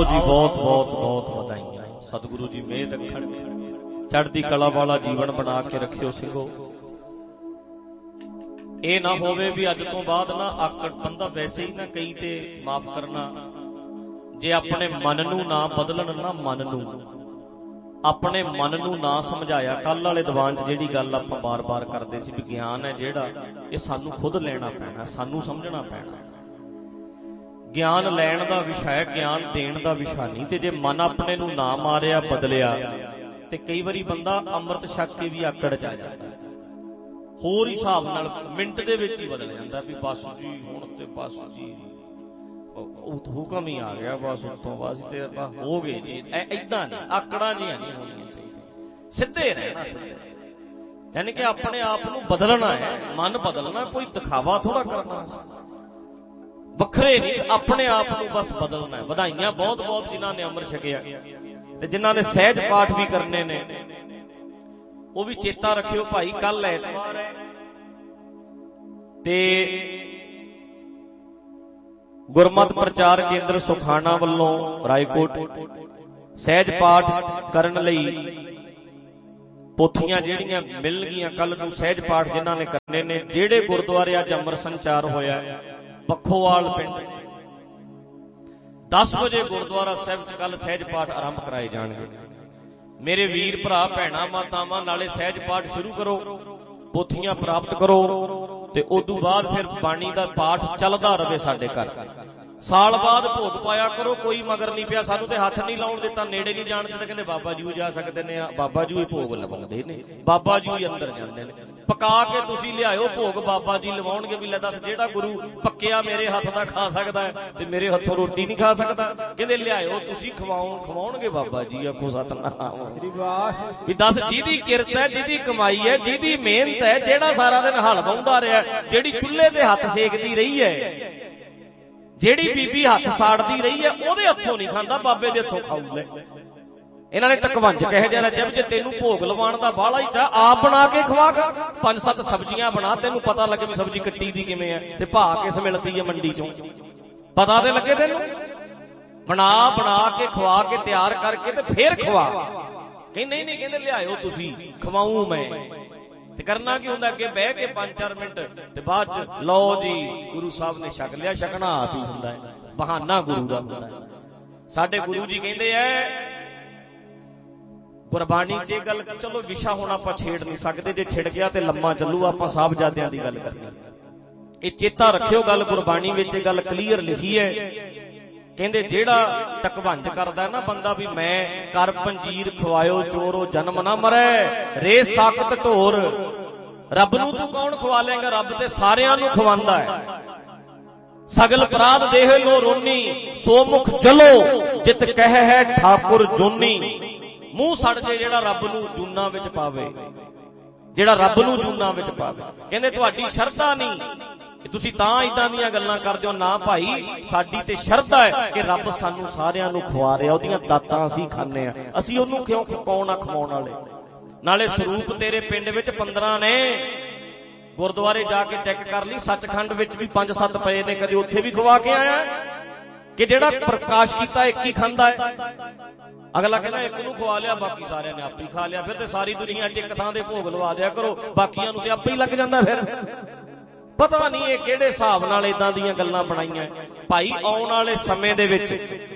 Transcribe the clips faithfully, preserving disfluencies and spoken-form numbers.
जी बहुत बहुत बहुत बधाइयां। सतगुरु जी मेहर रखण, चढ़दी कला वाला जीवन बना के रखियो सिखो। ਇਹ ਨਾ ਹੋਵੇ ਵੀ ਅੱਜ ਤੋਂ ਬਾਅਦ ਨਾ ਆਕੜ ਬੰਦਾ ਵੈਸੇ ਹੀ ਨਾ ਕਈ ਤੇ ਮਾਫ ਕਰਨਾ, ਜੇ ਆਪਣੇ ਮਨ ਨੂੰ ਨਾ ਬਦਲਣ ਨਾ, ਮਨ ਨੂੰ ਆਪਣੇ ਮਨ ਨੂੰ ਨਾ ਸਮਝਾਇਆ। ਕੱਲ ਵਾਲੇ ਦੀਵਾਨ 'ਚ ਜਿਹੜੀ ਗੱਲ ਆਪਾਂ ਬਾਰ-ਬਾਰ ਕਰਦੇ ਸੀ ਵੀ ਗਿਆਨ ਹੈ ਜਿਹੜਾ ਇਹ ਸਾਨੂੰ ਖੁਦ ਲੈਣਾ ਪੈਣਾ, ਸਾਨੂੰ ਸਮਝਣਾ ਪੈਣਾ। ਗਿਆਨ ਲੈਣ ਦਾ ਵਿਸ਼ਾ ਹੈ, ਗਿਆਨ ਦੇਣ ਦਾ ਵਿਸ਼ਾ ਨਹੀਂ। ਤੇ ਜੇ ਮਨ ਆਪਣੇ ਨੂੰ ਨਾ ਮਾਰਿਆ, ਬਦਲਿਆ, ਤੇ ਕਈ ਵਾਰੀ ਬੰਦਾ ਅੰਮ੍ਰਿਤ ਛਕ ਕੇ ਵੀ ਆਕੜ ਚ ਆ ਜਾਂਦਾ, ਹੋਰ ਹਿਸਾਬ ਨਾਲ ਮਿੰਟ ਦੇ ਵਿੱਚ ਹੀ ਬਦਲ ਜਾਂਦਾ ਵੀ ਬਸ ਜੀ ਹੁਣ ਤੇ ਬਸ ਜੀ ਹੁਕਮ ਹੀ ਆ ਗਿਆ, ਬਸ ਉੱਤੋਂ ਬਸ ਤੇ ਆਪਾਂ ਹੋ ਗਏ ਜੀ। ਏਦਾਂ ਨਹੀਂ, ਆਕੜਾਂ ਜੀਆਂ ਨਹੀਂ ਹੋਣੀਆਂ ਚਾਹੀਦੀਆਂ, ਸਿੱਧੇ ਰਹਿਣਾ, ਸਿੱਧੇ। ਯਾਨੀ ਕਿ ਆਪਣੇ ਆਪ ਨੂੰ ਬਦਲਣਾ ਹੈ, ਮਨ ਬਦਲਣਾ, ਕੋਈ ਦਿਖਾਵਾ ਥੋੜਾ ਕਰਨਾ, ਵੱਖਰੇ ਨਹੀਂ, ਆਪਣੇ ਆਪ ਨੂੰ ਬਸ ਬਦਲਣਾ ਹੈ। ਵਧਾਈਆਂ ਬਹੁਤ ਬਹੁਤ ਜਿਨ੍ਹਾਂ ਨੇ ਅੰਮ੍ਰਿਤ ਛਕਿਆ ਤੇ ਜਿਨ੍ਹਾਂ ਨੇ ਸਹਿਜ ਪਾਠ ਵੀ ਕਰਨੇ ਨੇ, ਉਹ ਵੀ ਚੇਤਾ ਰੱਖਿਓ ਭਾਈ। ਕੱਲ ਐਤਵਾਰ ਹੈ ਤੇ ਗੁਰਮਤਿ ਪ੍ਰਚਾਰ ਕੇਂਦਰ ਸੁਖਾਣਾ ਵੱਲੋਂ ਰਾਏਕੋਟ ਸਹਿਜ ਪਾਠ ਕਰਨ ਲਈ ਪੋਥੀਆਂ ਜਿਹੜੀਆਂ ਮਿਲਣਗੀਆਂ ਕੱਲ ਨੂੰ, ਸਹਿਜ ਪਾਠ ਜਿਨ੍ਹਾਂ ਨੇ ਕਰਨੇ ਨੇ। ਜਿਹੜੇ ਗੁਰਦੁਆਰੇ ਅੱਜ ਅੰਮ੍ਰਿਤ ਸੰਚਾਰ ਹੋਇਆ ਪੱਖੋਵਾਲ ਪਿੰਡ, ਦਸ ਵਜੇ ਗੁਰਦੁਆਰਾ ਸਾਹਿਬ ਚ ਕੱਲ ਸਹਿਜ ਪਾਠ ਆਰੰਭ ਕਰਾਏ ਜਾਣਗੇ। ਮੇਰੇ ਵੀਰ ਭਰਾ ਭੈਣਾਂ ਮਾਤਾਵਾਂ ਨਾਲੇ ਸਹਿਜ ਪਾਠ ਸ਼ੁਰੂ ਕਰੋ, ਪੋਥੀਆਂ ਪ੍ਰਾਪਤ ਕਰੋ ਤੇ ਉਦੋਂ ਬਾਅਦ ਫਿਰ ਬਾਣੀ ਦਾ ਪਾਠ ਚੱਲਦਾ ਰਵੇ ਸਾਡੇ ਘਰ। ਸਾਲ ਬਾਅਦ ਭੋਗ ਪਾਇਆ ਕਰੋ, ਕੋਈ ਮਗਰ ਨਹੀਂ ਪਿਆ। ਸਾਨੂੰ ਤੇ ਹੱਥ ਨਹੀਂ ਲਾਉਣ ਦਿੱਤਾ, ਨੇੜੇ ਨਹੀਂ ਜਾਣ ਦਿੱਤਾ, ਕਹਿੰਦੇ ਬਾਬਾ ਜੀ ਜਾ ਸਕਦੇ ਨੇ, ਬਾਬਾ ਜੀ ਭੋਗ ਲਵਾਉਂਦੇ ਨੇ, ਬਾਬਾ ਜੀ ਅੰਦਰ ਜਾਂਦੇ ਨੇ। ਪਕਾ ਕੇ ਤੁਸੀਂ ਲਿਆਇਓ ਭੋਗ, ਬਾਬਾ ਜੀ ਲਵਾਉਣਗੇ। ਵੀ ਲੈ ਦੱਸ, ਜਿਹੜਾ ਗੁਰੂ ਪੱਕਿਆ ਮੇਰੇ ਹੱਥ ਦਾ ਖਾ ਸਕਦਾ ਹੈ ਤੇ ਮੇਰੇ ਹੱਥੋਂ ਰੋਟੀ ਨਹੀਂ ਖਾ ਸਕਦਾ? ਕਹਿੰਦੇ ਲਿਆਇਓ ਤੁਸੀਂ, ਖਵਾਉਣ ਖਵਾਉਣਗੇ ਬਾਬਾ ਜੀ। ਆਖੋ ਸਤਨਾਮ। ਵੀ ਦੱਸ, ਜਿਹਦੀ ਕਿਰਤ ਹੈ, ਜਿਹਦੀ ਕਮਾਈ ਹੈ, ਜਿਹਦੀ ਮਿਹਨਤ ਹੈ, ਜਿਹੜਾ ਸਾਰਾ ਦਿਨ ਹਲ ਵਾਹੁੰਦਾ ਰਿਹਾ, ਜਿਹੜੀ ਚੁੱਲ੍ਹੇ ਤੇ ਹੱਥ ਸੇਕਦੀ ਰਹੀ ਹੈ, ਜਿਹੜੀ ਬੀਬੀ ਹੱਥ ਸਾੜਦੀ ਰਹੀ ਹੈ, ਉਹਦੇ ਹੱਥੋਂ ਨਹੀਂ ਖਾਂਦਾ, ਬਾਬੇ ਦੇ ਹੱਥੋਂ ਖਾਊਗਾ। ਇਹਨਾਂ ਨੇ ਟਕਵੰਜ ਕਹੇ ਜਿਹਾ ਜਬ ਜੇ ਤੈਨੂੰ ਭੋਗ ਲਵਾਉਣ ਦਾ ਬਾਹਲਾ ਹੀ ਚਾਹ, ਆਪ ਬਣਾ ਕੇ ਖਵਾ ਖਾ। ਪੰਜ ਸੱਤ ਸਬਜ਼ੀਆਂ ਬਣਾ, ਤੈਨੂੰ ਪਤਾ ਲੱਗੇ ਵੀ ਸਬਜ਼ੀ ਕੱਟੀ ਦੀ ਕਿਵੇਂ ਹੈ ਤੇ ਭਾਅ ਕਿਸ ਮਿਲਦੀ ਹੈ ਮੰਡੀ ਚੋਂ, ਪਤਾ ਤੇ ਲੱਗੇ ਤੈਨੂੰ। ਬਣਾ ਬਣਾ ਕੇ ਖਵਾ ਕੇ ਤਿਆਰ ਕਰਕੇ ਤੇ ਫੇਰ ਖਵਾ। ਕਹਿੰਦੇ ਨਹੀਂ ਨਹੀਂ, ਕਹਿੰਦੇ ਲਿਆਇਓ ਤੁਸੀਂ, ਖਵਾਊਂ ਮੈਂ। ਤੇ ਕਰਨਾ ਕੀ ਹੁੰਦਾ, ਅੱਗੇ ਬਹਿ ਕੇ ਪੰਜ ਚਾਰ ਮਿੰਟ ਤੇ ਬਾਅਦ ਚ ਲਓ ਜੀ ਗੁਰੂ ਸਾਹਿਬ ਨੇ ਛਕ ਲਿਆ। ਛਕਣਾ ਆਪ ਹੀ ਹੁੰਦਾ ਹੈ, ਬਹਾਨਾ ਗੁਰੂ ਦਾ ਹੁੰਦਾ ਹੈ। ਸਾਡੇ ਗੁਰੂ ਜੀ ਕਹਿੰਦੇ ਐ ਗੁਰਬਾਣੀ ਚ ਇਹ ਗੱਲ, ਚਲੋ ਵਿਸ਼ਾ ਹੁਣ ਆਪਾਂ ਛੇੜ ਨਹੀਂ ਸਕਦੇ, ਜੇ ਛਿੜ ਗਿਆ ਤੇ ਲੰਮਾ ਚੱਲੂ। ਆਪਾਂ ਸਾਹਿਬਜ਼ਾਦਿਆਂ ਦੀ ਗੱਲ ਕਰਨੀ, ਇਹ ਚੇਤਾ ਰੱਖਿਓ ਗੱਲ। ਗੁਰਬਾਣੀ ਵਿੱਚ ਇਹ ਗੱਲ ਕਲੀਅਰ ਲਿਖੀ ਹੈ। ਕਹਿੰਦੇ ਜਿਹੜਾ ਟਕਵੰਜ ਕਰਦਾ ਨਾ ਬੰਦਾ, ਵੀ ਮੈਂ ਕਰ ਪੰਜੀਰ ਖਵਾਇਓ ਚੋਰੋ ਜਨਮ ਨਾ ਮਰੈ, ਰੇ ਸਾਕਤ ਢੋਰ। ਰੱਬ ਨੂੰ ਤੂੰ ਕੌਣ ਖਵਾ ਲੇਗਾ? ਰੱਬ ਤੇ ਸਾਰਿਆਂ ਨੂੰ ਖਵਾਉਂਦਾ ਹੈ। ਸਗਲ ਅਪਰਾਧ ਦੇਹ ਲੋ ਰੋਨੀ, ਸੋ ਮੁਖ ਜਲੋ ਜਿਤ ਕਹਿ ਹੈ ਠਾਕੁਰ ਜੋਨੀ। ਮੂੰਹ ਸੜ ਜੇ ਜਿਹੜਾ ਰੱਬ ਨੂੰ ਜੂਨਾਂ ਵਿੱਚ ਪਾਵੇ, ਜਿਹੜਾ ਰੱਬ ਨੂੰ ਜੂਨਾਂ ਵਿੱਚ ਪਾਵੇ। ਕਹਿੰਦੇ ਤੁਹਾਡੀ ਸ਼ਰਧਾ ਨਹੀਂ, ਤੁਸੀਂ ਤਾਂ ਇਦਾਂ ਦੀਆਂ ਗੱਲਾਂ ਕਰਦੇ ਹੋ। ਨਾ ਭਾਈ, ਸਾਡੀ ਤੇ ਸ਼ਰਧਾ ਹੈ ਕਿ ਰੱਬ ਸਾਨੂੰ ਸਾਰਿਆਂ ਨੂੰ ਖਵਾ ਰਿਹਾ, ਉਹਦੀਆਂ ਦਾਤਾਂ ਅਸੀਂ ਖਾਂਦੇ ਆ। ਅਸੀਂ ਉਹਨੂੰ ਕਿਉਂ ਕੌਣ ਆ ਖਵਾਉਣ ਵਾਲੇ? ਨਾਲੇ ਸਰੂਪ ਤੇਰੇ ਪਿੰਡ ਵਿੱਚ ਪੰਦਰਾਂ ਨੇ, ਗੁਰਦੁਆਰੇ ਜਾ ਕੇ ਚੈੱਕ ਕਰ ਲਈ, ਸੱਚਖੰਡ ਵਿੱਚ ਵੀ ਪੰਜ ਸੱਤ ਪਏ ਨੇ, ਕਦੇ ਉੱਥੇ ਵੀ ਖਵਾ ਕੇ ਆਇਆ ਕਿ ਜਿਹੜਾ ਪ੍ਰਕਾਸ਼ ਕੀਤਾ ਇੱਕ ਹੀ ਖਾਂਦਾ ਹੈ। ਅਗਲਾ ਕਹਿੰਦਾ ਇੱਕ ਨੂੰ ਖਵਾ ਲਿਆ, ਬਾਕੀ ਸਾਰਿਆਂ ਨੇ ਆਪੇ ਹੀ ਖਾ ਲਿਆ। ਫਿਰ ਤੇ ਸਾਰੀ ਦੁਨੀਆ ਚ ਇੱਕ ਥਾਂ ਦੇ ਭੋਗ ਲਵਾ ਦਿਆ ਕਰੋ, ਬਾਕੀਆਂ ਨੂੰ ਤੇ ਆਪੇ ਹੀ ਲੱਗ ਜਾਂਦਾ। ਫਿਰ ਪਤਾ ਨਹੀਂ ਇਹ ਕਿਹੜੇ ਹਿਸਾਬ ਨਾਲ ਇਦਾਂ ਦੀਆਂ ਗੱਲਾਂ ਬਣਾਈਆਂ। ਭਾਈ ਆਉਣ ਵਾਲੇ ਸਮੇਂ ਦੇ ਵਿੱਚ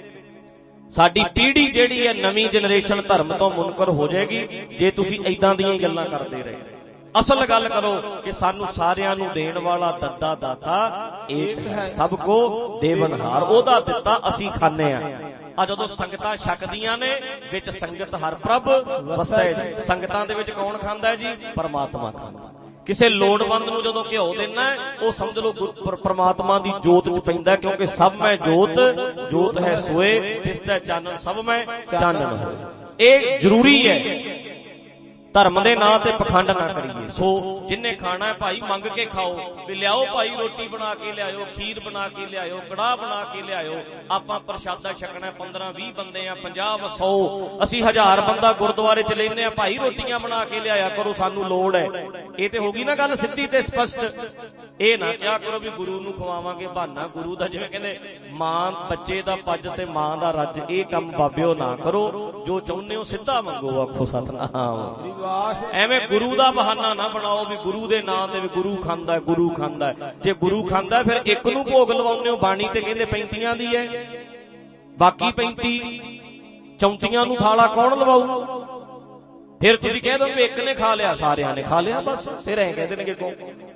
ਸਾਡੀ ਪੀੜ੍ਹੀ ਜਿਹੜੀ ਹੈ, ਨਵੀਂ ਜਨਰੇਸ਼ਨ ਧਰਮ ਤੋਂ ਮੁਨਕਰ ਹੋ ਜਾਏਗੀ ਜੇ ਤੁਸੀਂ ਇਦਾਂ ਦੀਆਂ ਹੀ ਗੱਲਾਂ ਕਰਦੇ ਰਹੇ। ਅਸਲ ਗੱਲ ਕਰੋ ਕਿ ਸਾਨੂੰ ਸਾਰਿਆਂ ਨੂੰ ਦੇਣ ਵਾਲਾ ਦੱਦਾ ਦਾਤਾ ਏਕ ਹੈ, ਸਭ ਕੋ ਦੇਵਨਹਾਰ। ਉਹਦਾ ਦਿੱਤਾ ਅਸੀਂ ਖਾਂਦੇ ਆ। ਆ ਜਦੋਂ ਸੰਗਤਾਂ ਛਕਦੀਆਂ ਨੇ, ਵਿੱਚ ਸੰਗਤ ਹਰ ਪ੍ਰਭ ਵਸੈ। ਸੰਗਤਾਂ ਦੇ ਵਿੱਚ ਕੌਣ ਖਾਂਦਾ ਜੀ? ਪਰਮਾਤਮਾ ਖਾਂਦਾ। ਕਿਸੇ ਲੋੜਵੰਦ ਨੂੰ ਜਦੋਂ ਘਿਓ ਦੇਣਾ, ਉਹ ਸਮਝ ਲਓ ਪਰਮਾਤਮਾ ਦੀ ਜੋਤ ਚ ਪੈਂਦਾ, ਕਿਉਂਕਿ ਸਭ ਮੈਂ ਜੋਤ, ਜੋਤ ਹੈ ਸੋਏ, ਦਿਸਦਾ ਚਾਨਣ ਸਭ ਮੈਂ ਚਾਨਣ ਹੋਏ। ਇਹ ਜ਼ਰੂਰੀ ਹੈ। ਧਰਮ ਦੇ ਨਾਂ ਤੇ ਪਖੰਡ ਨਾ ਕਰੀਏ। ਸੋ ਜਿੰਨੇ ਖਾਣਾ ਹੈ ਭਾਈ ਮੰਗ ਕੇ ਖਾਓ, ਵੀ ਲਿਆਓ ਭਾਈ ਰੋਟੀ ਬਣਾ ਕੇ ਲਿਆਇਓ, ਖੀਰ ਬਣਾ ਕੇ ਲਿਆਇਓ, ਕੜਾਹ ਬਣਾ ਕੇ ਲਿਆਇਓ। ਆਪਾਂ ਪ੍ਰਸ਼ਾਦਾ ਛਕਣਾ, ਪੰਦਰਾਂ ਵੀਹ ਬੰਦੇ ਆ, ਪੰਜਾਹ ਸੌ, ਅਸੀਂ ਹਜ਼ਾਰ ਬੰਦਾ ਗੁਰਦੁਆਰੇ ਚ ਲੈਨੇ ਆ। ਭਾਈ ਰੋਟੀਆਂ ਬਣਾ ਕੇ ਲਿਆਇਆ ਕਰੋ, ਸਾਨੂੰ ਲੋੜ ਹੈ। ਇਹ ਤੇ ਹੋ ਗਈ ਨਾ ਗੱਲ ਸਿੱਧੀ ਤੇ ਸਪਸ਼ਟ। ਇਹ ਨਾ ਕਿਹਾ ਕਰੋ ਵੀ ਗੁਰੂ ਨੂੰ ਖਵਾਵਾਂਗੇ ਬਹਾਨਾ ਗੁਰੂ ਦਾ, ਜਿਵੇਂ ਕਹਿੰਦੇ ਮਾਂ ਬੱਚੇ ਦਾ ਪੱਜ ਤੇ ਮਾਂ ਦਾ ਰੱਜ, ਇਹ ਕੰਮ ਬਾਬਿਓ ਨਾ ਕਰੋ। ਜੋ ਚਾਹੁੰਦੇ ਹੋ ਸਿੱਧਾ ਮੰਗੋ, ਆਖੋ ਸਤਿਨਾਮ। ਐਵੇਂ ਗੁਰੂ ਦਾ ਬਹਾਨਾ ਨਾ ਬਣਾਓ ਵੀ ਗੁਰੂ ਦੇ ਨਾਂ ਤੇ ਵੀ ਗੁਰੂ ਖਾਂਦਾ ਗੁਰੂ ਖਾਂਦਾ। ਜੇ ਗੁਰੂ ਖਾਂਦਾ ਫਿਰ ਇੱਕ ਨੂੰ ਭੋਗ ਲਵਾਉਂਦੇ ਹੋ। ਬਾਣੀ ਤੇ ਕਹਿੰਦੇ ਪੈਂਤੀਆਂ ਦੀ ਹੈ, ਬਾਕੀ ਪੈਂਤੀ ਚੌਂਤੀਆਂ ਨੂੰ ਥਾਲਾ ਕੌਣ ਲਵਾਊ? ਫਿਰ ਤੁਸੀਂ ਕਹਿ ਦੋ ਵੀ ਇੱਕ ਨੇ ਖਾ ਲਿਆ, ਸਾਰਿਆਂ ਨੇ ਖਾ ਲਿਆ, ਬਸ ਫਿਰ ਐਂ ਕਹਿ ਦੇਣਗੇ ਕੋ।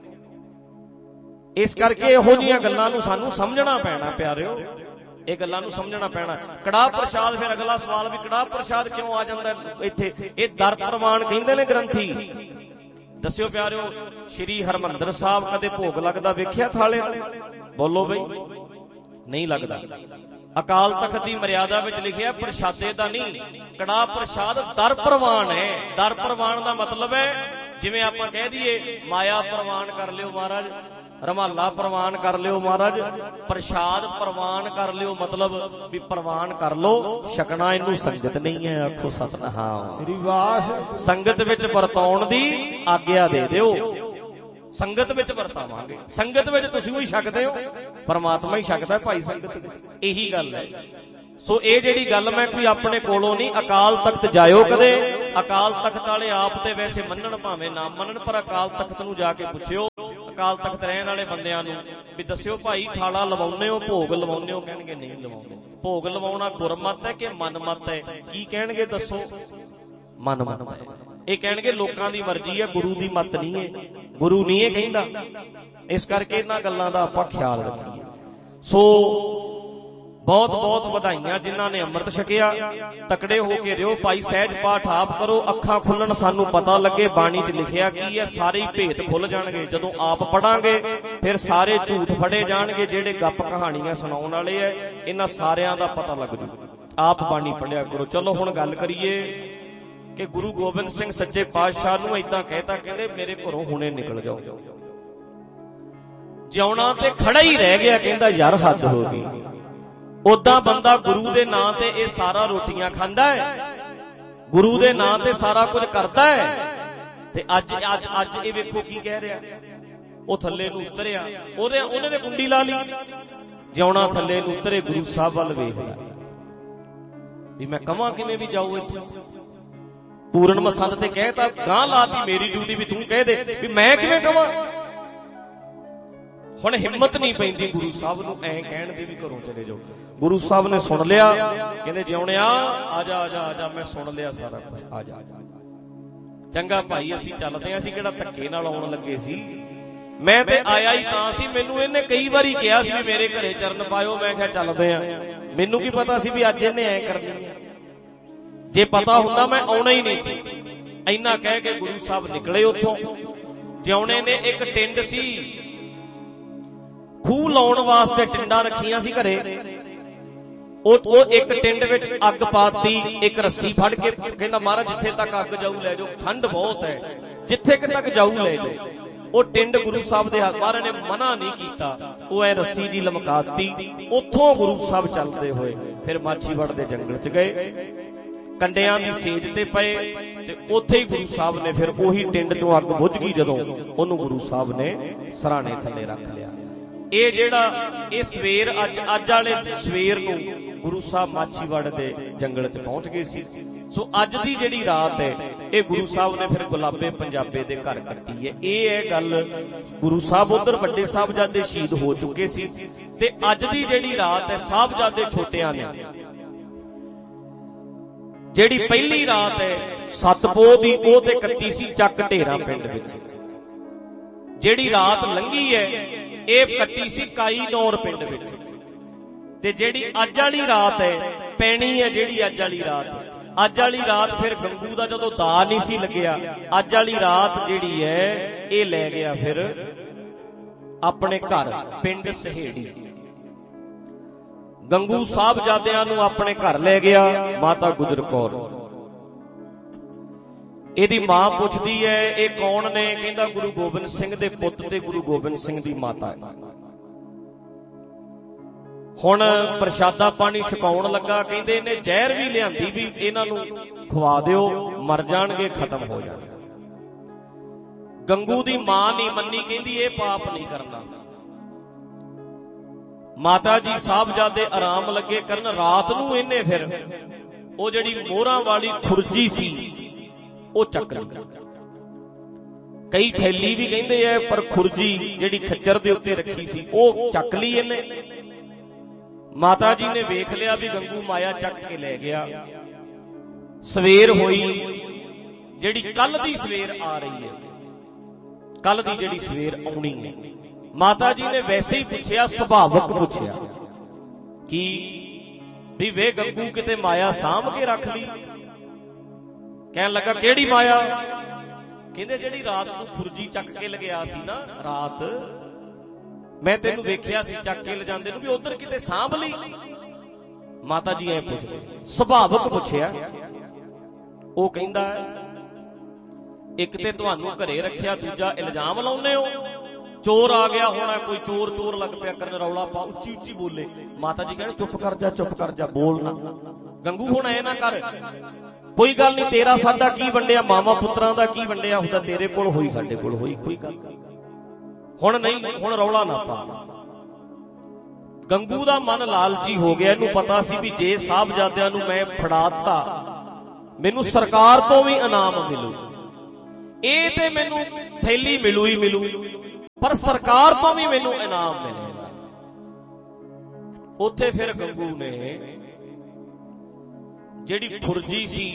ਇਸ ਕਰਕੇ ਇਹੋ ਜਿਹੀਆਂ ਗੱਲਾਂ ਨੂੰ ਸਾਨੂੰ ਸਮਝਣਾ ਪੈਣਾ ਪਿਆਰਿਓ, ਇਹ ਗੱਲਾਂ ਨੂੰ ਸਮਝਣਾ ਪੈਣਾ। ਕੜਾਹ ਪ੍ਰਸ਼ਾਦ, ਫਿਰ ਅਗਲਾ ਸਵਾਲ ਵੀ ਕੜਾਹ ਪ੍ਰਸ਼ਾਦ ਕਿਉਂ ਆ ਜਾਂਦਾ ਇੱਥੇ? ਇਹ ਦਰ ਪ੍ਰਵਾਨ ਕਹਿੰਦੇ ਨੇ ਗ੍ਰੰਥੀ। ਦੱਸਿਓ ਪਿਆਰਿਓ, ਸ਼੍ਰੀ ਹਰਮੰਦਰ ਸਾਹਿਬ ਕਦੇ ਭੋਗ ਲੱਗਦਾ ਵੇਖਿਆ ਥਾਲੇ? ਬੋਲੋ ਬਈ, ਨਹੀਂ ਲੱਗਦਾ। ਅਕਾਲ ਤਖਤ ਦੀ ਮਰਿਆਦਾ ਵਿੱਚ ਲਿਖਿਆ ਪ੍ਰਸ਼ਾਦੇ ਦਾ ਨਹੀਂ, ਕੜਾਹ ਪ੍ਰਸ਼ਾਦ ਦਰ ਪ੍ਰਵਾਨ ਹੈ। ਦਰ ਪ੍ਰਵਾਨ ਦਾ ਮਤਲਬ ਹੈ ਜਿਵੇਂ ਆਪਾਂ ਕਹਿ ਦਈਏ ਮਾਇਆ ਪ੍ਰਵਾਨ ਕਰ ਲਿਓ ਮਹਾਰਾਜ, ਰਮਾਲਾ ਪ੍ਰਵਾਨ ਕਰ ਲਿਓ ਮਹਾਰਾਜ, ਪ੍ਰਸ਼ਾਦ ਪ੍ਰਵਾਨ ਕਰ ਲਿਓ, ਮਤਲਬ ਵੀ ਪ੍ਰਵਾਨ ਕਰ ਲੋ, ਛਕਣਾ ਇਹਨੂੰ ਸੰਗਤ ਨਹੀਂ ਹੈ। ਆਖੋ ਸਤਿਨਾਮ। ਸੰਗਤ ਵਿੱਚ ਵਰਤਾਉਣ ਦੀ ਆਗਿਆ ਦੇ ਦਿਓ। ਸੰਗਤ ਵਿੱਚ ਵਰਤਾਵਾਂਗੇ, ਸੰਗਤ ਵਿੱਚ ਤੁਸੀਂ ਵੀ ਛਕਦੇ ਹੋ, ਪਰਮਾਤਮਾ ਹੀ ਛਕਦਾ ਭਾਈ ਸੰਗਤ ਵਿੱਚ। ਇਹੀ ਗੱਲ ਹੈ। ਸੋ ਇਹ ਜਿਹੜੀ ਗੱਲ ਮੈਂ ਕੋਈ ਆਪਣੇ ਕੋਲੋਂ ਨਹੀਂ, ਅਕਾਲ ਤਖਤ ਜਾਇਓ ਕਦੇ। ਅਕਾਲ ਤਖਤ ਵਾਲੇ ਆਪ ਤੇ ਵੈਸੇ ਮੰਨਣ ਭਾਵੇਂ ਨਾ ਮੰਨਣ, ਪਰ ਅਕਾਲ ਤਖਤ ਨੂੰ ਜਾ ਕੇ ਪੁੱਛਿਓ, ਅਕਾਲ ਤਖਤ ਰਹਿਣ ਵਾਲੇ ਬੰਦਿਆਂ ਨੂੰ ਵੀ ਦੱਸਿਓ ਭਾਈ ਥਾਲਾ ਲਵਾਉਂਦੇ ਹੋ, ਭੋਗ ਲਵਾਉਂਦੇ ਹੋ? ਕਹਿਣਗੇ ਨਹੀਂ ਲਵਾਉਂਦੇ। ਭੋਗ ਲਵਾਉਣਾ ਗੁਰਮਤ ਹੈ ਕਿ ਮਨਮਤ ਹੈ? ਕੀ ਕਹਿਣਗੇ ਦੱਸੋ? ਮਨਮਤ ਹੈ। ਇਹ ਕਹਿਣਗੇ ਲੋਕਾਂ ਦੀ ਮਰਜ਼ੀ ਹੈ, ਗੁਰੂ ਦੀ ਮਤ ਨਹੀਂ ਹੈ, ਗੁਰੂ ਨਹੀਂ ਇਹ ਕਹਿੰਦਾ। ਇਸ ਕਰਕੇ ਇਹਨਾਂ ਗੱਲਾਂ ਦਾ ਆਪਾਂ ਖਿਆਲ ਰੱਖੀਏ। ਸੋ ਬਹੁਤ ਬਹੁਤ ਵਧਾਈਆਂ ਜਿਨ੍ਹਾਂ ਨੇ ਅੰਮ੍ਰਿਤ ਛਕਿਆ, ਤਕੜੇ ਹੋ ਕੇ ਰਿਓ। ਭਾਈ ਸਹਿਜ ਪਾਠ ਆਪ ਕਰੋ, ਅੱਖਾਂ ਖੁੱਲਣ, ਸਾਨੂੰ ਪਤਾ ਲੱਗੇ ਬਾਣੀ 'ਚ ਲਿਖਿਆ ਕੀ ਹੈ, ਸਾਰੇ ਹੀ ਭੇਤ ਖੁੱਲ ਜਾਣਗੇ। ਜਦੋਂ ਆਪ ਪੜਾਂਗੇ ਫਿਰ ਸਾਰੇ ਝੂਠ ਫੜੇ ਜਾਣਗੇ, ਜਿਹੜੇ ਗੱਪ ਕਹਾਣੀਆਂ ਸੁਣਾਉਣ ਵਾਲੇ ਐ ਇਹਨਾਂ ਸਾਰਿਆਂ ਦਾ ਪਤਾ ਲੱਗ ਜੂ। ਆਪ ਬਾਣੀ ਪੜਿਆ ਕਰੋ। ਚਲੋ ਹੁਣ ਗੱਲ ਕਰੀਏ ਕਿ ਗੁਰੂ ਗੋਬਿੰਦ ਸਿੰਘ ਸੱਚੇ ਪਾਤਸ਼ਾਹ ਨੂੰ ਏਦਾਂ ਕਹਿਤਾ, ਕਹਿੰਦੇ ਮੇਰੇ ਘਰੋਂ ਹੁਣੇ ਨਿਕਲ ਜਾਓ। ਜਿਉਣਾ ਤੇ ਖੜਾ ਹੀ ਰਹਿ ਗਿਆ, ਕਹਿੰਦਾ ਯਾਰ ਹੱਦ ਹੋ ਗਈ। ਉਦਾਂ ਬੰਦਾ ਗੁਰੂ ਦੇ ਨਾਂ ਤੇ ਇਹ ਸਾਰਾ ਰੋਟੀਆਂ ਖਾਂਦਾ ਹੈ, ਗੁਰੂ ਦੇ ਨਾਂ ਤੇ ਸਾਰਾ ਕੁਝ ਕਰਦਾ ਹੈ, ਤੇ ਅੱਜ ਅੱਜ ਅੱਜ ਇਹ ਵੇਖੋ ਕੀ ਕਹਿ ਰਿਹਾ। ਉਹ ਥੱਲੇ ਨੂੰ ਉਤਰਿਆ, ਉਹਦੇ ਉਹਨੇ ਤੇ ਕੁੰਡੀ ਲਾ ਲਈ, ਜਿਉਣਾ ਥੱਲੇ ਨੂੰ ਉਤਰੇ, ਗੁਰੂ ਸਾਹਿਬ ਵੱਲ ਵੇਖਦਾ ਵੀ ਮੈਂ ਕਵਾਂ ਕਿਵੇਂ ਵੀ ਜਾਊ ਇੱਥੇ। ਪੂਰਨ ਮਸੰਦ ਤੇ ਕਹਿਤਾ, ਗਾਂ ਲਾਤੀ ਮੇਰੀ ਡਿਊਟੀ ਵੀ ਤੂੰ ਕਹਿ ਦੇ ਵੀ ਮੈਂ ਕਿਵੇਂ ਕਵਾਂ। ਹੁਣ ਹਿੰਮਤ ਨਹੀਂ ਪੈਂਦੀ ਗੁਰੂ ਸਾਹਿਬ ਨੂੰ ਐਂ ਕਹਿਣ ਦੀ ਵੀ ਘਰੋਂ ਚਲੇ ਜਾਓ। ਗੁਰੂ ਸਾਹਿਬ ਨੇ ਸੁਣ ਲਿਆ, ਕਹਿੰਦੇ ਜਿਉਣਿਆ ਆ ਜਾ ਆ ਜਾ ਆ ਜਾ, ਮੈਂ ਸੁਣ ਲਿਆ ਸਾਰਾ ਕੁਝ, ਆ ਜਾ। ਚੰਗਾ ਭਾਈ ਅਸੀਂ ਚੱਲਦੇ ਆਂ, ਅਸੀਂ ਕਿਹੜਾ ਧੱਕੇ ਨਾਲ ਆਉਣ ਲੱਗੇ ਸੀ। ਮੈਂ ਤੇ ਆਇਆ ਹੀ ਤਾਂ ਸੀ, ਮੈਨੂੰ ਇਹਨੇ ਕਈ ਵਾਰੀ ਕਿਹਾ ਸੀ ਵੀ ਮੇਰੇ ਘਰੇ ਚਰਨ ਪਾਇਓ, ਮੈਂ ਕਿਹਾ ਚੱਲਦੇ ਆਂ। ਮੈਨੂੰ ਕੀ ਪਤਾ ਸੀ ਵੀ ਅੱਜ ਇਹਨੇ ਐ ਕਰਨੀ ਹੈ, ਜੇ ਪਤਾ ਹੁੰਦਾ ਮੈਂ ਆਉਣਾ ਹੀ ਨਹੀਂ ਸੀ। ਇੰਨਾ ਕਹਿ ਕੇ ਗੁਰੂ ਸਾਹਿਬ ਨਿਕਲੇ ਉੱਥੋਂ। ਜਿਉਣੇ ਨੇ ਇੱਕ ਟਿੰਡ ਸੀ, ਖੂਹ ਲਾਉਣ ਵਾਸਤੇ ਟਿੰਡਾਂ ਰੱਖੀਆਂ ਸੀ ਘਰੇ, ਉਹ ਇੱਕ ਟਿੰਡ ਵਿੱਚ ਅੱਗ ਪਾਤੀ, ਇੱਕ ਰੱਸੀ ਫੜ ਕੇ ਕਹਿੰਦਾ ਮਹਾਰਾਜ ਜਿੱਥੇ ਤੱਕ ਅੱਗ ਜਾਊ ਲੈ ਜਾਓ, ਠੰਡ ਬਹੁਤ ਹੈ, ਜਿੱਥੇ ਤੱਕ ਜਾਊ ਲੈ ਜਾਓ। ਉਹ ਟਿੰਡ ਗੁਰੂ ਸਾਹਿਬ ਦੇ ਹੱਥ, ਮਹਾਰਾਜ ਨੇ ਮਨਾ ਨਹੀਂ ਕੀਤਾ, ਉਹ ਐ ਰੱਸੀ ਦੀ ਲਮਕਾਤੀ। ਉੱਥੋਂ ਗੁਰੂ ਸਾਹਿਬ ਚੱਲਦੇ ਹੋਏ ਫਿਰ ਮਾਛੀਵਾੜ ਦੇ ਜੰਗਲ ਚ ਗਏ, ਕੰਡਿਆਂ ਦੀ ਸੇਜ ਤੇ ਪਏ, ਤੇ ਉੱਥੇ ਹੀ ਗੁਰੂ ਸਾਹਿਬ ਨੇ ਫਿਰ ਉਹੀ ਟਿੰਡ ਚੋਂ ਅੱਗ ਬੁੱਝ ਗਈ ਜਦੋਂ, ਉਹਨੂੰ ਗੁਰੂ ਸਾਹਿਬ ਨੇ ਸਰਾਣੇ ਥੱਲੇ ਰੱਖ ਲਿਆ। ਇਹ ਜਿਹੜਾ ਇਹ ਸਵੇਰ ਅੱਜ ਅੱਜ ਵਾਲੇ ਸਵੇਰ ਨੂੰ ਗੁਰੂ ਸਾਹਿਬ ਮਾਛੀਵਾੜ ਦੇ ਜੰਗਲ ਚ ਪਹੁੰਚ ਗਏ ਸੀ। ਸੋ ਅੱਜ ਦੀ ਜਿਹੜੀ ਰਾਤ ਹੈ ਇਹ ਗੁਰੂ ਸਾਹਿਬ ਨੇ ਫਿਰ ਗੁਲਾਬੇ ਪੰਜਾਬੇ ਦੇ ਘਰ ਕੱਟੀ ਹੈ। ਇਹ ਹੈ ਗੱਲ, ਗੁਰੂ ਸਾਹਿਬ ਉਧਰ ਵੱਡੇ ਸਾਹਿਬਜ਼ਾਦੇ ਸ਼ਹੀਦ ਹੋ ਚੁੱਕੇ ਸੀ, ਤੇ ਅੱਜ ਦੀ ਜਿਹੜੀ ਰਾਤ ਹੈ ਸਾਹਿਬਜ਼ਾਦੇ ਛੋਟਿਆਂ ਨੇ, ਜਿਹੜੀ ਪਹਿਲੀ ਰਾਤ ਹੈ ਸਤਪੋਹ ਦੀ, ਉਹ ਤੇ ਕੱਟੀ ਸੀ ਚੱਕ ਢੇਰਾ ਪਿੰਡ ਵਿੱਚ। ਜਿਹੜੀ ਰਾਤ ਲੰਘੀ ਹੈ ਇਹ ਕੱਟੀ ਸੀ ਕਾਈ ਨੌਰ ਪਿੰਡ ਵਿੱਚ। ਤੇ ਜਿਹੜੀ ਅੱਜ ਵਾਲੀ ਰਾਤ ਹੈ ਪੈਣੀ ਹੈ, ਜਿਹੜੀ ਅੱਜ ਵਾਲੀ ਰਾਤ, ਅੱਜ ਵਾਲੀ ਰਾਤ ਫਿਰ ਗੰਗੂ ਦਾ ਜਦੋਂ ਦਾ ਨਹੀਂ ਸੀ ਲੱਗਿਆ, ਅੱਜ ਵਾਲੀ ਰਾਤ ਜਿਹੜੀ ਹੈ ਇਹ ਲੈ ਗਿਆ ਫਿਰ ਆਪਣੇ ਘਰ ਪਿੰਡ ਸਹੇੜੀ। ਗੰਗੂ ਸਾਹਿਬਜ਼ਾਦਿਆਂ ਨੂੰ ਆਪਣੇ ਘਰ ਲੈ ਗਿਆ ਮਾਤਾ ਗੁਜਰ ਕੌਰ। ਇਹਦੀ ਮਾਂ ਪੁੱਛਦੀ ਹੈ ਇਹ ਕੌਣ ਨੇ? ਕਹਿੰਦਾ ਗੁਰੂ ਗੋਬਿੰਦ ਸਿੰਘ ਦੇ ਪੁੱਤ ਤੇ ਗੁਰੂ ਗੋਬਿੰਦ ਸਿੰਘ ਦੀ ਮਾਤਾ ਹੈ। ਹੁਣ ਪ੍ਰਸ਼ਾਦਾ ਪਾਣੀ ਛਕਾਉਣ ਲੱਗਾ, ਕਹਿੰਦੇ ਇਹਨੇ ਜ਼ਹਿਰ ਵੀ ਲਿਆਂਦੀ ਵੀ ਇਹਨਾਂ ਨੂੰ ਖਵਾ ਦਿਓ, ਮਰ ਜਾਣਗੇ, ਖਤਮ ਹੋ ਜਾਣਗੇ। ਗੰਗੂ ਦੀ ਮਾਂ ਨਹੀਂ ਮੰਨੀ, ਕਹਿੰਦੀ ਇਹ ਪਾਪ ਨਹੀਂ ਕਰਨਾ। ਮਾਤਾ ਜੀ ਸਾਹਿਬਜ਼ਾਦੇ ਆਰਾਮ ਲੱਗੇ ਕਰਨ। ਰਾਤ ਨੂੰ ਇਹਨੇ ਫਿਰ ਉਹ ਜਿਹੜੀ ਮੋਹਰਾਂ ਵਾਲੀ ਖੁਰਜੀ ਸੀ ਉਹ ਚੱਕ ਲਈ। ਕਈ ਥੈਲੀ ਵੀ ਕਹਿੰਦੇ ਐ, ਪਰ ਖੁਰਜੀ ਜਿਹੜੀ ਖੱਚਰ ਦੇ ਉੱਤੇ ਰੱਖੀ ਸੀ ਉਹ ਚੱਕ ਲਈ ਇਹਨੇ। ਮਾਤਾ ਜੀ ਨੇ ਵੇਖ ਲਿਆ ਵੀ ਗੰਗੂ ਮਾਇਆ ਚੱਕ ਕੇ ਲੈ ਗਿਆ। ਸਵੇਰ ਹੋਈ, ਜਿਹੜੀ ਕੱਲ ਦੀ ਸਵੇਰ ਆ ਰਹੀ ਹੈ, ਕੱਲ ਦੀ ਜਿਹੜੀ ਸਵੇਰ ਆਉਣੀ ਹੈ। ਮਾਤਾ ਜੀ ਨੇ ਵੈਸੇ ਹੀ ਪੁੱਛਿਆ, ਸੁਭਾਵਕ ਪੁੱਛਿਆ ਕਿ ਵੀ ਵੇ ਗੰਗੂ ਕਿਤੇ ਮਾਇਆ ਸਾਂਭ ਕੇ ਰੱਖ ਲਈ? ਕਹਿਣ ਲੱਗਾ ਕਿਹੜੀ ਮਾਇਆ? ਕਹਿੰਦੇ ਜਿਹੜੀ ਰਾਤ ਨੂੰ ਖੁਰਜੀ ਚੱਕ ਕੇ ਲਗਿਆ ਸੀ ਨਾ, ਰਾਤ ਮੈਂ ਤੈਨੂੰ ਵੇਖਿਆ ਸੀ ਚੱਕ ਕੇ ਲਿਜਾਂਦੇ ਨੂੰ, ਵੀ ਉਧਰ ਕਿਤੇ ਸਾਂਭ ਲਈ? ਮਾਤਾ ਜੀ ਐ ਪੁੱਛਦੇ, ਸੁਭਾਵਕ ਪੁੱਛਿਆ। ਉਹ ਕਹਿੰਦਾ ਇੱਕ ਤੇ ਤੁਹਾਨੂੰ ਘਰੇ ਰੱਖਿਆ, ਦੂਜਾ ਇਲਜ਼ਾਮ ਲਾਉਂਦੇ ਹੋ ਚੋਰ ਆ ਗਿਆ ਹੋਣਾ, ਕੋਈ ਚੋਰ ਚੋਰ ਲੱਗ ਪਿਆ ਕਰਨ, ਰੌਲਾ ਪਾ, ਉੱਚੀ ਉੱਚੀ ਬੋਲੇ। ਮਾਤਾ ਜੀ ਕਹਿੰਦੇ ਚੁੱਪ ਕਰ ਜਾ, ਚੁੱਪ ਕਰ ਜਾ, ਬੋਲ ਨਾ। ਗੰਗੂ ਹੁਣ ਐ ਨਾ ਕਰ, ਕੋਈ ਗੱਲ ਨਹੀਂ, ਤੇਰਾ ਸਾਡਾ ਕੀ ਵੰਡਿਆ, ਮਾਵਾਂ ਪੁੱਤਰਾਂ ਦਾ ਕੀ ਵੰਡਿਆ ਹੁੰਦਾ, ਤੇਰੇ ਕੋਲ ਹੋਈ ਸਾਡੇ ਕੋਲ ਹੋਈ, ਕੋਈ ਗੱਲ ਹੁਣ ਨਹੀਂ, ਹੁਣ ਰੌਲਾ ਨਾ ਪਾ। ਗੰਗੂ ਦਾ ਮਨ ਲਾਲਚੀ ਹੋ ਗਿਆ। ਇਹਨੂੰ ਪਤਾ ਸੀ ਵੀ ਜੇ ਸਾਹਿਬਜ਼ਾਦਿਆਂ ਨੂੰ ਮੈਂ ਫੜਾਤਾ ਮੈਨੂੰ ਸਰਕਾਰ ਤੋਂ ਵੀ ਇਨਾਮ ਮਿਲੂ, ਇਹ ਤੇ ਮੈਨੂੰ ਥੈਲੀ ਮਿਲੂ ਹੀ ਮਿਲੂ, ਪਰ ਸਰਕਾਰ ਤੋਂ ਵੀ ਮੈਨੂੰ ਇਨਾਮ ਮਿਲੇਗਾ। ਉੱਥੇ ਫਿਰ ਗੰਗੂ ਨੇ ਜਿਹੜੀ ਖੁਰਜੀ ਸੀ,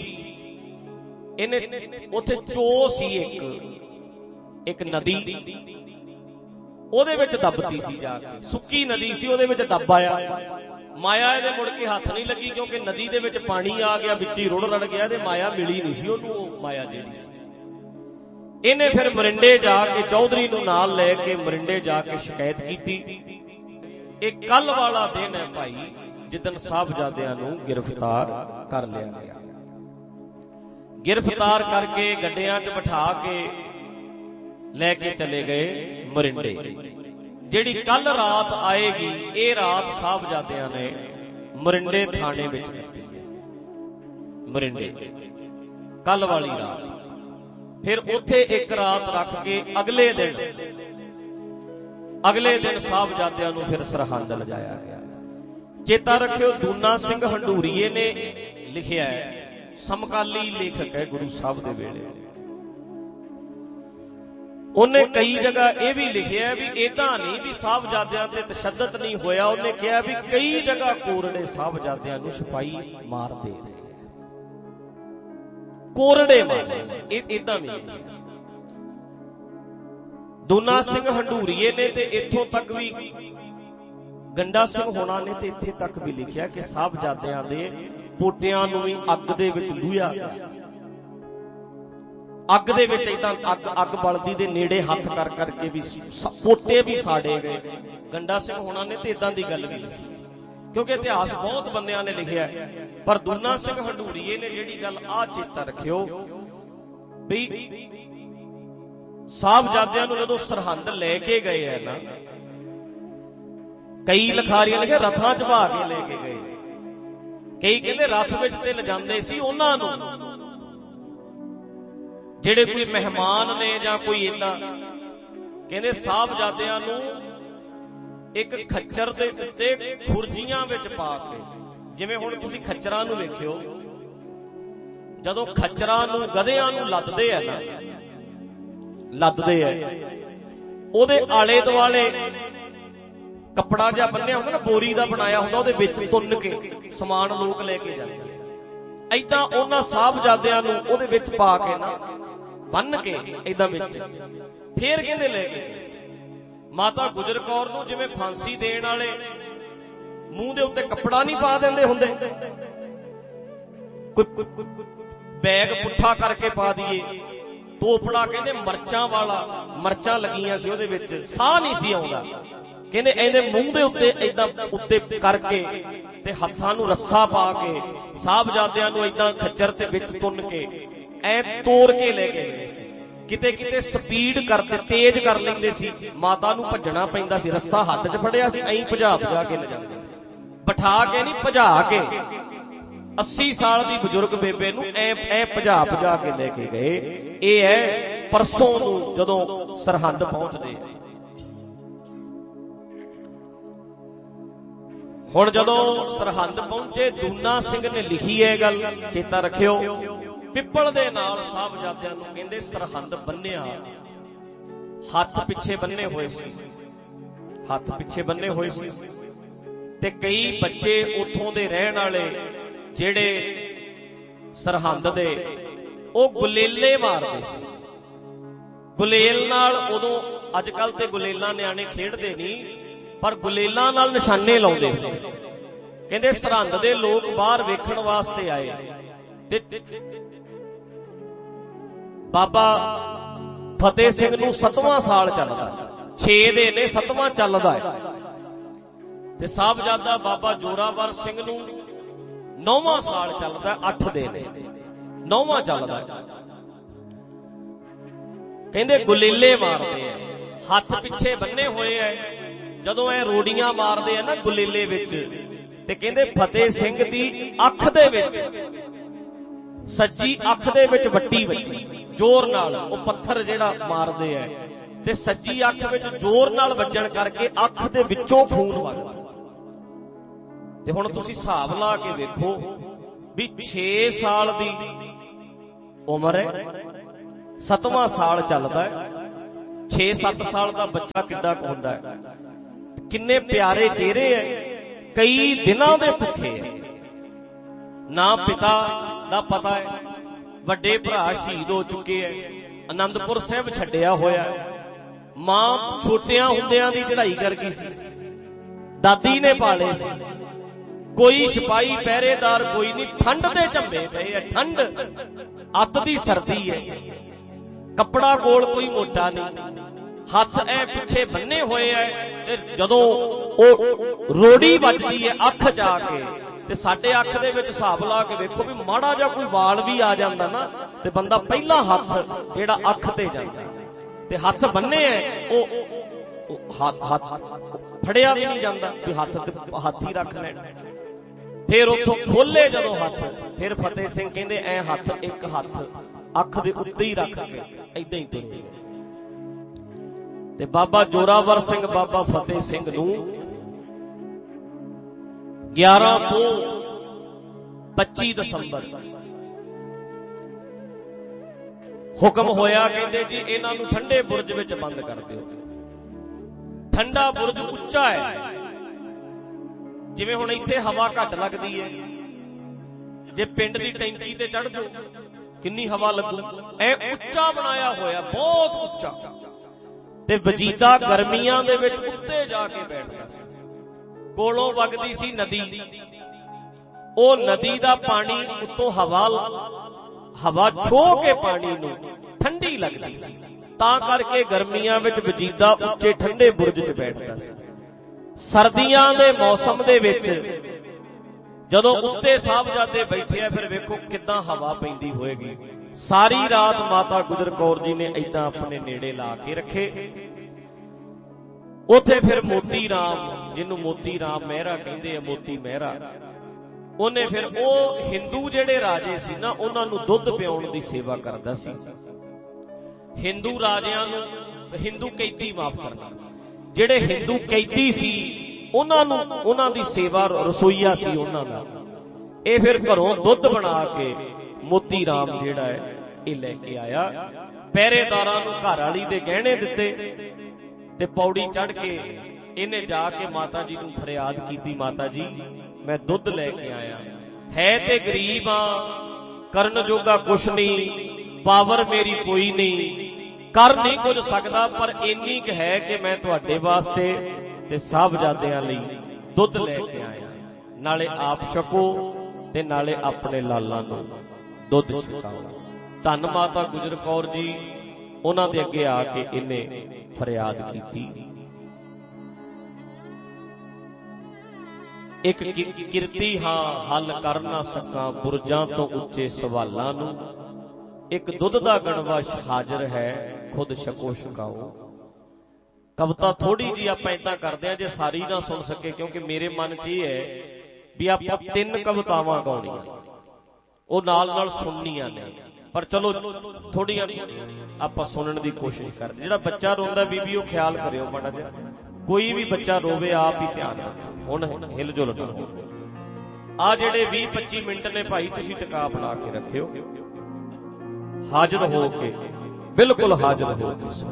ਇਹਨੇ ਉੱਥੇ ਚੋ ਸੀ ਇੱਕ ਇੱਕ ਨਦੀ, ਉਹਦੇ ਵਿੱਚ ਦੱਬਤੀ ਸੀ ਜਾ ਕੇ। ਸੁੱਕੀ ਨਦੀ ਸੀ, ਉਹਦੇ ਵਿੱਚ ਦੱਬ ਆਇਆ। ਮਾਇਆ ਇਹਦੇ ਮੁੜ ਕੇ ਹੱਥ ਨਹੀਂ ਲੱਗੀ, ਕਿਉਂਕਿ ਨਦੀ ਦੇ ਵਿੱਚ ਪਾਣੀ ਆ ਗਿਆ, ਵਿੱਚ ਹੀ ਰੁੜ ਰੜ ਗਿਆ, ਤੇ ਮਾਇਆ ਮਿਲੀ ਨਹੀਂ ਸੀ ਉਹਨੂੰ, ਉਹ ਮਾਇਆ ਜਿਹੜੀ ਸੀ। ਇਹਨੇ ਫਿਰ ਮਰਿੰਡੇ ਜਾ ਕੇ ਚੌਧਰੀ ਨੂੰ ਨਾਲ ਲੈ ਕੇ ਮਰਿੰਡੇ ਜਾ ਕੇ ਸ਼ਿਕਾਇਤ ਕੀਤੀ। ਇਹ ਕੱਲ ਵਾਲਾ ਦਿਨ ਹੈ ਭਾਈ, ਜਿੱਦਣ ਸਾਹਿਬਜ਼ਾਦਿਆਂ ਨੂੰ ਗ੍ਰਿਫਤਾਰ ਕਰ ਲਿਆ ਗਿਆ। ਗ੍ਰਿਫਤਾਰ ਕਰਕੇ ਗੱਡਿਆਂ 'ਚ ਬਿਠਾ ਕੇ ਲੈ ਕੇ ਚਲੇ ਗਏ ਮਰਿੰਡੇ। ਜਿਹੜੀ ਕੱਲ ਰਾਤ ਆਏਗੀ, ਇਹ ਰਾਤ ਸਾਹਿਬਜ਼ਾਦਿਆਂ ਨੇ ਮਰਿੰਡੇ ਥਾਣੇ ਵਿੱਚ ਕੱਟੀ ਹੈ। ਮਰਿੰਡੇ ਕੱਲ ਵਾਲੀ ਰਾਤ। ਫਿਰ ਉੱਥੇ ਇੱਕ ਰਾਤ ਰੱਖ ਕੇ ਅਗਲੇ ਦਿਨ ਅਗਲੇ ਦਿਨ ਸਾਹਿਬਜ਼ਾਦਿਆਂ ਨੂੰ ਫਿਰ ਸਰਹੰਦ ਲਿਜਾਇਆ ਗਿਆ। ਚੇਤਾ ਰੱਖਿਓ, ਦੂਨਾ ਸਿੰਘ ਹੰਡੂਰੀਏ ਨੇ ਲਿਖਿਆ ਹੈ, ਸਮਕਾਲੀ ਲੇਖਕ ਹੈ ਗੁਰੂ ਸਾਹਿਬ ਦੇ ਵੇਲੇ। ਉਹਨੇ ਕਈ ਜਗ੍ਹਾ ਇਹ ਵੀ ਲਿਖਿਆ ਵੀ ਏਦਾਂ ਨਹੀਂ ਵੀ ਸਾਹਿਬਜ਼ਾਦਿਆਂ ਤੇ ਤਸ਼ੱਦਦ ਨਹੀਂ ਹੋਇਆ। ਉਹਨੇ ਕਿਹਾ ਵੀ ਕਈ ਜਗ੍ਹਾ ਕੋਰੜੇ ਸਾਹਿਬਜ਼ਾਦਿਆਂ ਨੂੰ ਸਿਪਾਹੀ ਮਾਰਦੇ ਰਹੇ, ਕੋਰੜੇ ਮਾਰੇ, ਇਹ ਏਦਾਂ ਨਹੀਂ। ਦੂਨਾ ਸਿੰਘ ਹੰਡੂਰੀਏ ਨੇ ਤੇ ਇੱਥੋਂ ਤੱਕ ਵੀ ਗੰਡਾ ਸਿੰਘ ਹੋਣਾ ਨੇ ਤੇ ਇੱਥੇ ਤੱਕ ਵੀ ਲਿਖਿਆ ਕਿ ਸਾਹਿਬਜ਼ਾਦਿਆਂ ਦੇ ਪੋਟਿਆਂ ਨੂੰ ਵੀ ਅੱਗ ਦੇ ਵਿੱਚ ਲੂਹਿਆ ਗਿਆ। ਅੱਗ ਦੇ ਵਿੱਚ ਏਦਾਂ ਅੱਗ ਅੱਗ ਬਲਦੀ ਦੇ ਨੇੜੇ ਹੱਥ ਕਰ ਕਰਕੇ ਵੀ ਪੋਟੇ ਵੀ ਸਾੜੇ ਗਏ। ਗੰਡਾ ਸਿੰਘ ਹੋਣਾ ਨੇ ਤੇ ਏਦਾਂ ਦੀ ਗੱਲ ਵੀ ਲਿਖੀ, ਕਿਉਂਕਿ ਇਤਿਹਾਸ ਬਹੁਤ ਬੰਦਿਆਂ ਨੇ ਲਿਖਿਆ, ਪਰ ਦੂਨਾ ਸਿੰਘ ਹੰਡੂਰੀਏ ਨੇ ਜਿਹੜੀ ਗੱਲ ਆ ਚੇਤਾ ਰੱਖਿਓ ਵੀ ਸਾਹਿਬਜ਼ਾਦਿਆਂ ਨੂੰ ਜਦੋਂ ਸਰਹੰਦ ਲੈ ਕੇ ਗਏ ਹੈ ਨਾ, ਕਈ ਲਿਖਾਰੀਆਂ ਲਿਖਿਆ ਰਥਾਂ 'ਚ ਭਾ ਕੇ ਲੈ ਕੇ ਗਏ, ਕਈ ਕਹਿੰਦੇ ਰਥ ਵਿੱਚ ਤੇ ਲਿਜਾਂਦੇ ਸੀ ਉਹਨਾਂ ਨੂੰ, ਜਿਹੜੇ ਕੋਈ ਮਹਿਮਾਨ ਨੇ ਜਾਂ ਕੋਈ ਏਦਾਂ। ਕਹਿੰਦੇ ਸਾਹਿਬਜ਼ਾਦਿਆਂ ਨੂੰ ਇੱਕ ਖੱਚਰ ਦੇ ਉੱਤੇ ਖੁਰਜੀਆਂ ਵਿੱਚ ਪਾ ਕੇ, ਜਿਵੇਂ ਹੁਣ ਤੁਸੀਂ ਖੱਚਰਾਂ ਨੂੰ ਵੇਖਿਓ, ਜਦੋਂ ਖੱਚਰਾਂ ਨੂੰ ਗਧਿਆਂ ਨੂੰ ਲੱਦਦੇ ਆ ਨਾ, ਲੱਦਦੇ ਆ, ਉਹਦੇ ਆਲੇ ਦੁਆਲੇ ਕੱਪੜਾ ਜਿਹਾ ਬੰਨਿਆ ਹੁੰਦਾ ਨਾ, ਬੋਰੀ ਦਾ ਬਣਾਇਆ ਹੁੰਦਾ, ਉਹਦੇ ਵਿੱਚ ਤੁੰਨ ਕੇ ਸਮਾਨ ਲੋਕ ਲੈ ਕੇ ਜਾਂਦੇ। ਏਦਾਂ ਉਹਨਾਂ ਸਾਹਿਬਜ਼ਾਦਿਆਂ ਨੂੰ ਉਹਦੇ ਵਿੱਚ ਪਾ ਕੇ ਨਾ, ਬੰਨ ਕੇ ਏਦਾਂ ਵਿੱਚ, ਫੇਰ ਕਹਿੰਦੇ ਲੈ ਕੇ ਗਏ। ਮਾਤਾ ਗੁਜਰ ਕੌਰ ਨੂੰ ਜਿਵੇਂ ਫਾਂਸੀ ਦੇਣ ਵਾਲੇ ਮੂੰਹ ਦੇ ਉੱਤੇ ਕੱਪੜਾ ਨਹੀਂ ਪਾ ਦਿੰਦੇ ਹੁੰਦੇ, ਕੋਈ ਬੈਗ ਪੁੱਠਾ ਕਰਕੇ ਪਾ ਦਈਏ, ਤੋਪੜਾ ਕਹਿੰਦੇ ਮਰਚਾਂ ਵਾਲਾ, ਮਰਚਾਂ ਲੱਗੀਆਂ ਸੀ ਉਹਦੇ ਵਿੱਚ, ਸਾਹ ਨਹੀਂ ਸੀ ਆਉਂਦਾ। ਕਹਿੰਦੇ ਇਹਦੇ ਮੂੰਹ ਦੇ ਉੱਤੇ ਏਦਾਂ ਉੱਤੇ ਕਰਕੇ ਤੇ ਹੱਥਾਂ ਨੂੰ ਰੱਸਾ ਪਾ ਕੇ ਸਾਹਿਬਜ਼ਾਦਿਆਂ ਨੂੰ ਏਦਾਂ ਖੱਚਰ ਤੇ ਵਿੱਚ ਤੁੰਨ ਕੇ ਐ ਤੋੜ ਕੇ ਲੈ ਕੇ ਗਏ ਸੀ। ਕਿਤੇ ਕਿਤੇ ਸਪੀਡ ਕਰਦੇ, ਤੇਜ਼ ਕਰ ਲੈਂਦੇ ਸੀ, ਮਾਤਾ ਨੂੰ ਭੱਜਣਾ ਪੈਂਦਾ ਸੀ, ਰੱਸਾ ਹੱਥ 'ਚ ਫੜਿਆ ਸੀ, ਐਂ ਭਜਾ ਭਜਾ ਕੇ ਲੈ ਜਾਂਦੇ, ਬਿਠਾ ਕੇ ਨਹੀਂ ਭਜਾ ਕੇ। ਅੱਸੀ ਸਾਲ ਦੀ ਬਜ਼ੁਰਗ ਬੇਬੇ ਨੂੰ ਐ ਐ ਭਜਾ ਭਜਾ ਕੇ ਲੈ ਕੇ ਗਏ। ਇਹ ਹੈ परसों नूं जदों सरहंद पहुंचदे। हुण जदों सरहंद पहुंचे दूना सिंह ने लिखी है गल, चेता रखियो, पिपल दे नाल साहबजादियां नूं कहंदे सरहंद बन्निया, हथ पिछे बन्ने हुए सी, हथ पिछे बन्ने हुए सी ते कई बच्चे उथों दे रहण वाले जेड़े सरहंद दे ओ गुलेले मारदे सी। गुलेल नाल उदों अजकल ते गुलेलां निआणे खेडदे नहीं, पर गुलेलां नाल निशाने लाउंदे। कहंदे सरहंद दे लोग बाहर वेखण वास्ते आए ते बाबा फतेह सिंह नूं सतवां साल चलदा, छे दे ने सतवां चलदा है ते साहबजादा बाबा जोरावर सिंह नूं नौवां साल चलदा, अठ दे ने नौवां चलदा। कहंदे गुलेले मारदे है, हथ पिछे बन्ने होए है, जदों ऐ रोड़ियां मारदे है ना गुलेले विच, ते कहंदे फतेह सिंह दी अख दे विच, सज्जी अख दे विच वट्टी वजी जोर नाल, ओ पत्थर जेड़ा मारदे है ते सज्जी अख विच जोर नाल वजण करके अख दे विचों खून वगदा। ते हुण तुसीं हिसाब ला के वेखो भी छे साल दी उम्र है, सतवां साल चलदा है, छे सत्त साल दा बच्चा किड्डा क हुंदा है, किन्ने प्यारे चेहरे है, कई दिनां दे भुखे है, ना पिता दा पता है, वड्डे भरा शहीद हो चुके है, आनंदपुर साहिब छड्डिया होया है, मां छोटियां हुंदियां दी चढ़ाई कर गई सी, दादी ने पाले सी, कोई सिपाही पहरेदार कोई नहीं, ठंड दे झम्मे पे है, ठंड अत दी सर्दी है, कपड़ा कोल कोई मोटा नहीं, हथ ऐ पिछे बन्ने हुए है ते जदों ओ रोड़ी वजदी है अख जाके ते साडे अख दे विच हिसाब ला के देखो भी माड़ा जा कोई वाल भी आ जांदा ना ते बंदा पहला हथ जेड़ा अख ते जांदा ते हथ बन्ने है ओ हाथ हाथ फड़िया भी नहीं जांदा भी हाथ ते हाथ ही रख लेना। फिर उथों खोले जदों हथ, फिर फतेह सिंह कहंदे ऐ हथ एक हथ अख दे उत्ते ही रख के ऐदां ही तुर गए ते बाबा जोरावर सिंह बाबा फतेह सिंह नूं ग्यारह तो पच्ची दसंबर हुक्म होया, कहंदे जी इन्हां नूं ठंडे बुरज विच बंद कर दिओ। ठंडा बुरज उच्चा है, जिवें हुण इत्थे हवा घट लगदी है, जे पिंड दी टैंकी ते चढ़ जाओ किन्नी हवा लगू, ऐ उच्चा बनाया होया, बहुत उच्चा ते वजीदा गर्मियां दे विच उत्ते जाके बैठदा सी। कोलों वगदी सी नदी, ओ नदी दा पानी उत्तों हवा हवा छो के पानी नूं ठंडी लगदी सी, तां करके गर्मियां विच वजीदा उच्चे ठंडे बुरज च बैठदा सी। सर्दियां दे मौसम दे विच जदों उत्ते साहबजादे बैठे आ, फिर वेखो किदां हवा पैंदी होएगी। सारी रात माता गुजर कौर जी ने ऐदां अपने नेड़े ला के रखे। उथे फिर मोती राम, जिन्नू मोती राम मेहरा कहंदे आ, मोती मेहरा, ओने फिर ओ हिंदू जेड़े राजे सी ना उन्हां नूं दुध पिआउण दी सेवा करदा सी। हिंदू राजियां नूं, हिंदू कैदी माफ करना, जेड़े हिंदू कैदी सी उन्हां नूं उन्हां दी सेवा रसोईया सी उन्हां दा। ए फिर घरों दुध बना के मोती राम जेड़ा है ये लेके आया, पहरेदारां नूं घर वाली दे गहने दिते ते पौड़ी चढ़ के इन्हें जाके माता जी नूं फरियाद कीती, माता जी मैं दुध लेके आया, है ते गरीब आ, करन जोगा कुछ नहीं, पावर मेरी कोई नहीं, कर नहीं कुछ सकदा, पर इन्नी क है कि मैं तुहाडे वास्ते ते साहबजादियां लई दुध लेके आया, नाले आप छको ते नाले अपने लालां नूं दुध छकाओ। धन माता गुजर कौर जी उन्हां दे अगे आके इन्हें फरियाद कीती। एक किरती हां हल कर ना सकां बुरजां तो उच्चे सवालां नूं, एक दुध दा गणवा हाजिर है खुद छको छकाओ। कविता थोड़ी जी आपां इदां करदे आ, जे सारी ना सुन सके, क्योंकि मेरे मन च ये है भी आपां तीन कवितावां गाउणीआं, ओ नाल नाल सुननीआं ने, पर चलो थोड़ियां ਆਪਾਂ ਸੁਣਨ ਦੀ ਕੋਸ਼ਿਸ਼ ਕਰਦੇ। ਜਿਹੜਾ ਬੱਚਾ ਰੋਂਦਾ ਬੀਬੀ ਉਹ ਖਿਆਲ ਕਰਿਓ ਮਾੜਾ ਜਿਹਾ, ਕੋਈ ਵੀ ਬੱਚਾ ਰੋਵੇ ਆਪ ਹੀ ਧਿਆਨ ਰੱਖੋ। ਹੁਣ ਹਿਲ ਜੁਲ ਨਾ ਹੋ। ਆ ਜਿਹੜੇ ਵੀਹ ਪੱਚੀ ਮਿੰਟ ਨੇ ਭਾਈ ਤੁਸੀਂ ਟਿਕਾ ਬਣਾ ਕੇ ਰੱਖਿਓ, ਹਾਜ਼ਰ ਹੋ ਕੇ, ਬਿਲਕੁਲ ਹਾਜ਼ਰ ਹੋ ਕੇ।